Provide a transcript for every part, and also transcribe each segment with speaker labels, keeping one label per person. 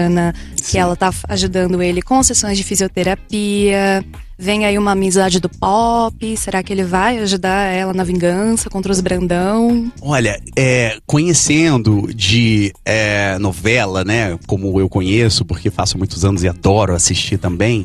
Speaker 1: que ela tá ajudando ele com sessões de fisioterapia. Vem aí uma amizade do Pop. Será que ele vai ajudar ela na vingança contra os Brandão?
Speaker 2: Olha, conhecendo de novela, né? Como eu conheço, porque faço muitos anos e adoro assistir também.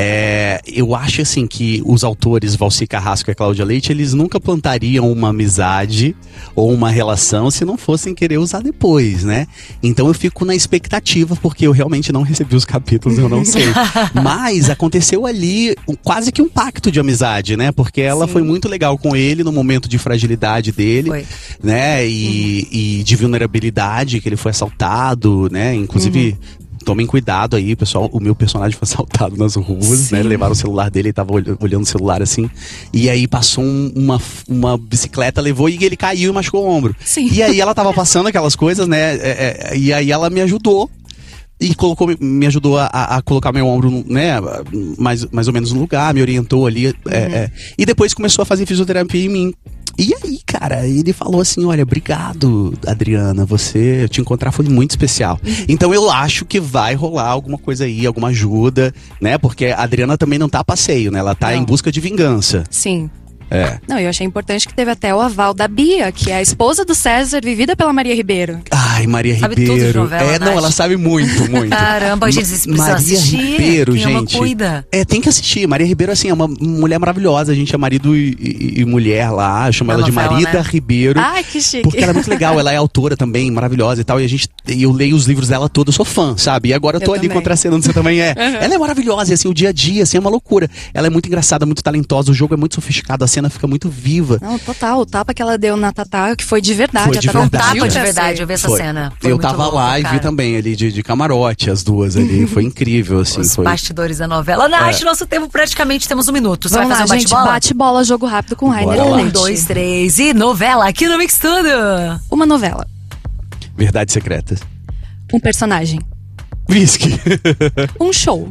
Speaker 2: Eu acho assim que os autores Valci Carrasco e Cláudia Leite, eles nunca plantariam uma amizade ou uma relação se não fossem querer usar depois, né? Então eu fico na expectativa, porque eu realmente não recebi os capítulos, eu não sei. Mas aconteceu ali quase que um pacto de amizade, né? Porque ela foi muito legal com ele no momento de fragilidade dele, né? E de vulnerabilidade, que ele foi assaltado, né? Inclusive... Tomem cuidado aí, pessoal. O meu personagem foi assaltado nas ruas, né? Levaram o celular dele, ele tava olhando o celular assim. E aí passou uma bicicleta, levou e ele caiu e machucou o ombro.
Speaker 1: Sim.
Speaker 2: E aí ela tava passando aquelas coisas, né? E aí ela me ajudou. E me ajudou a colocar meu ombro, né, mais ou menos no lugar, me orientou ali. E depois começou a fazer fisioterapia em mim. E aí, cara, ele falou assim, olha, obrigado, Adriana, te encontrar foi muito especial. Então eu acho que vai rolar alguma coisa aí, alguma ajuda, né? Porque a Adriana também não tá a passeio, né? Ela tá em busca de vingança.
Speaker 1: Sim. Não, eu achei importante que teve até o aval da Bia, que é a esposa do César, vivida pela Maria Ribeiro.
Speaker 2: Ai, Maria
Speaker 3: sabe
Speaker 2: Ribeiro.
Speaker 3: Tudo de novela,
Speaker 2: não, ela sabe muito, muito.
Speaker 3: Caramba, gente, vocês precisam
Speaker 2: Maria
Speaker 3: assistir.
Speaker 2: Ribeiro,
Speaker 3: quem
Speaker 2: gente.
Speaker 3: ama, cuida.
Speaker 2: Tem que assistir. Maria Ribeiro, assim, é uma mulher maravilhosa. A gente é marido e mulher lá. Eu chamo ela de Marida Ribeiro.
Speaker 1: Ai, que chique.
Speaker 2: Porque ela é muito legal. Ela é autora também, maravilhosa e tal. E eu leio os livros dela todos. Eu sou fã, sabe? E agora eu tô ali contracenando, você também é. Ela é maravilhosa. E assim, o dia a dia, assim, é uma loucura. Ela é muito engraçada, muito talentosa. O jogo é muito sofisticado. A cena fica muito viva.
Speaker 1: Não, total. O tapa que ela deu na Tatá, que foi de verdade.
Speaker 2: Foi
Speaker 3: um tapa de verdade. Eu vi essa cena. Foi
Speaker 2: eu tava lá e vi também ali de camarote, as duas ali. Foi incrível, assim.
Speaker 3: Os bastidores da novela. Nath, nosso tempo praticamente temos um minuto. Você
Speaker 1: Vamos
Speaker 3: vai fazer
Speaker 1: lá,
Speaker 3: um bate-bola?
Speaker 1: Bate-bola, jogo rápido com Rainer.
Speaker 3: 1, 2, 3 e novela aqui no Mix Studio.
Speaker 1: Uma novela.
Speaker 2: Verdades secretas.
Speaker 1: Um personagem.
Speaker 2: Whisky.
Speaker 1: Um show.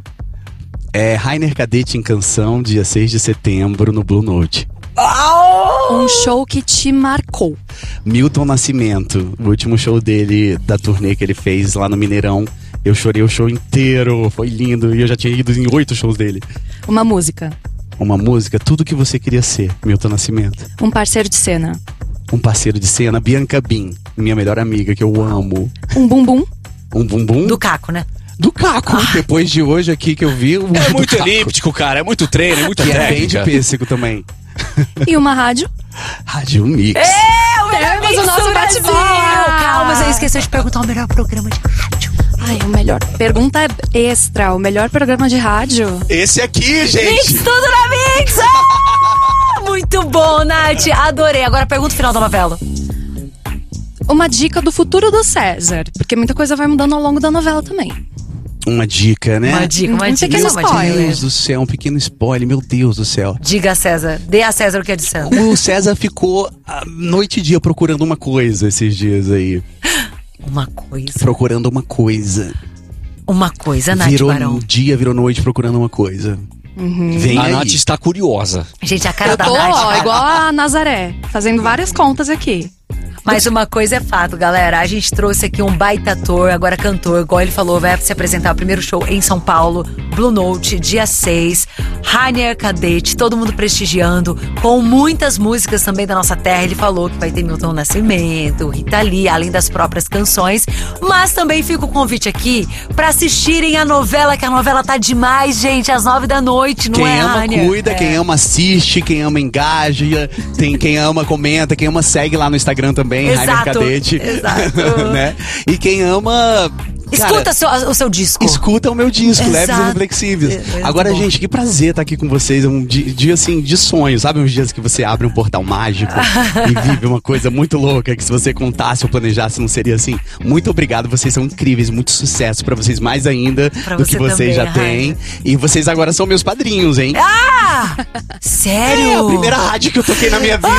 Speaker 2: Rainer Cadete em Canção, dia 6 de setembro, no Blue Note.
Speaker 1: Um show que te marcou.
Speaker 2: Milton Nascimento, o último show dele, da turnê que ele fez lá no Mineirão. Eu chorei o show inteiro, foi lindo. E eu já tinha ido em 8 shows dele.
Speaker 1: Uma música.
Speaker 2: Uma música, Tudo Que Você Queria Ser, Milton Nascimento.
Speaker 1: Um parceiro de cena.
Speaker 2: Um parceiro de cena, Bianca Bin, minha melhor amiga, que eu amo.
Speaker 1: Um bumbum.
Speaker 2: Um bumbum?
Speaker 3: Do Caco, né?
Speaker 2: Do Caco, depois de hoje aqui que eu vi.
Speaker 4: É muito elíptico, cara, é muito treino, é muita técnica.
Speaker 2: É bem de pêssego também.
Speaker 1: E uma rádio.
Speaker 2: Rádio Mix.
Speaker 1: Temos o nosso bate-bola.
Speaker 3: Calma, você esqueceu de perguntar o melhor programa de rádio.
Speaker 1: Ai, o melhor. Pergunta extra. O melhor programa de rádio.
Speaker 2: Esse aqui, gente.
Speaker 3: Mix, tudo na Mix. Muito bom, Nath. Adorei. Agora pergunta final da novela.
Speaker 1: Uma dica do futuro do César. Porque muita coisa vai mudando ao longo da novela também.
Speaker 2: Uma dica, né?
Speaker 3: Uma dica.
Speaker 1: Pequeno spoiler.
Speaker 2: Meu Deus do céu, um pequeno spoiler, meu Deus do céu.
Speaker 3: Diga a César, dê a César o que é de César.
Speaker 2: O César ficou noite e dia procurando uma coisa esses dias aí.
Speaker 3: Uma coisa.
Speaker 2: Procurando uma coisa.
Speaker 3: Uma coisa, Nath
Speaker 2: Virou
Speaker 3: Barão.
Speaker 2: dia, virou noite procurando uma coisa. Vem
Speaker 4: A
Speaker 2: aí.
Speaker 4: Nath está curiosa.
Speaker 3: Gente, a cara
Speaker 1: Eu
Speaker 3: da
Speaker 1: tô,
Speaker 3: Nath.
Speaker 1: igual a Nazaré, fazendo várias contas aqui.
Speaker 3: Mas uma coisa é fato, galera. A gente trouxe aqui um baita ator, agora cantor, igual ele falou, vai se apresentar o primeiro show em São Paulo, Blue Note, dia 6. Rainer Cadete, todo mundo prestigiando, com muitas músicas também da nossa terra. Ele falou que vai ter Milton Nascimento, Rita Lee, além das próprias canções. Mas também fica o convite aqui pra assistirem a novela, que a novela tá demais, gente, às 9 da noite, não
Speaker 2: Quem
Speaker 3: é,
Speaker 2: ama
Speaker 3: Rainer?
Speaker 2: cuida, quem ama assiste, quem ama engaja, quem ama comenta, quem ama segue lá no Instagram também, Rainer
Speaker 3: Exato,
Speaker 2: Cadete.
Speaker 3: exato.
Speaker 2: Né? E quem ama...
Speaker 3: Escuta o seu disco.
Speaker 2: Escuta o meu disco,
Speaker 3: Exato.
Speaker 2: Leves e Reflexíveis. Agora,
Speaker 3: bom.
Speaker 2: gente, que prazer estar aqui com vocês. É um dia assim, de sonho. Sabe uns dias que você abre um portal mágico e vive uma coisa muito louca, que se você contasse ou planejasse não seria assim. Muito obrigado, vocês são incríveis. Muito sucesso pra vocês, mais ainda do que vocês já têm. E vocês agora são meus padrinhos, hein?
Speaker 3: Sério?
Speaker 2: É a primeira rádio que eu toquei na minha vida.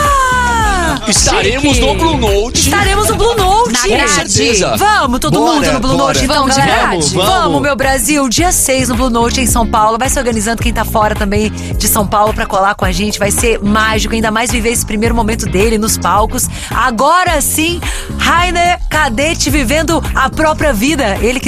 Speaker 4: Estaremos
Speaker 3: Chique.
Speaker 4: no Blue Note.
Speaker 3: Estaremos no Blue Note.
Speaker 1: Na
Speaker 4: Com
Speaker 1: grade.
Speaker 4: certeza.
Speaker 3: Vamos, todo
Speaker 2: Bora,
Speaker 3: mundo no Blue
Speaker 2: bora.
Speaker 3: Note. Então,
Speaker 1: Vamos de
Speaker 3: galera.
Speaker 1: grade?
Speaker 3: Vamos, meu Brasil. Dia 6 no Blue Note em São Paulo. Vai se organizando quem tá fora também de São Paulo pra colar com a gente. Vai ser mágico, ainda mais viver esse primeiro momento dele nos palcos. Agora sim, Rainer Cadete vivendo a própria vida. Ele que